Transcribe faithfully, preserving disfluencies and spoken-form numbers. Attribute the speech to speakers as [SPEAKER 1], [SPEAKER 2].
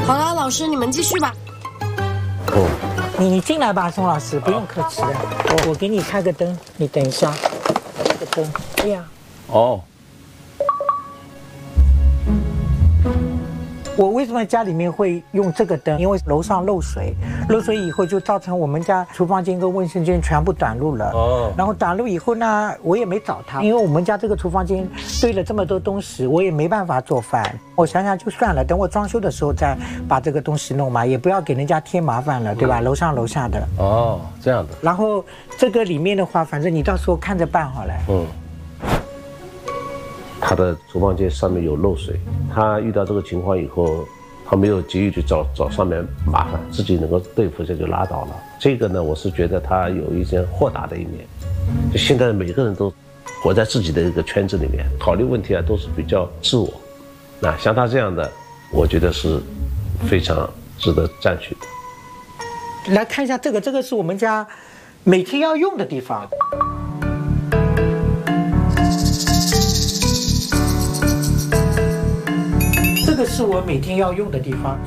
[SPEAKER 1] 好了，老师你们继续吧。
[SPEAKER 2] 哦，
[SPEAKER 3] 你你进来吧，宋老师，不用客气的。我我给你开个灯，你等一下，开个灯。对呀。
[SPEAKER 2] 哦。
[SPEAKER 3] 我为什么家里面会用这个灯？因为楼上漏水，漏水以后就造成我们家厨房间跟卫生间全部短路了。哦。然后短路以后呢，我也没找他，因为我们家这个厨房间堆了这么多东西，我也没办法做饭。我想想就算了，等我装修的时候再把这个东西弄嘛，也不要给人家添麻烦了，对吧？楼上楼下的。
[SPEAKER 2] 哦，这样的。
[SPEAKER 3] 然后这个里面的话，反正你到时候看着办好了。嗯。
[SPEAKER 2] 他的厨房间上面有漏水，他遇到这个情况以后，他没有急于去找找上面麻烦，自己能够对付一下就拉倒了。这个呢，我是觉得他有一些豁达的一面。就现在每个人都活在自己的一个圈子里面，考虑问题啊都是比较自我。那像他这样的，我觉得是非常值得赞许的。
[SPEAKER 3] 来看一下这个，这个是我们家每天要用的地方。这个是我每天要用的地方。